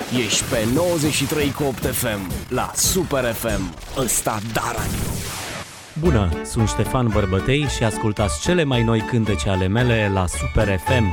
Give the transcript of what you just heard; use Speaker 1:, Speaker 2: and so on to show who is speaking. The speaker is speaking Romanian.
Speaker 1: Ești pe 93.8 FM la Super FM. Ăsta da radio.
Speaker 2: Bună, sunt Ștefan Bărbătei și ascultați cele mai noi cântece ale mele la Super FM.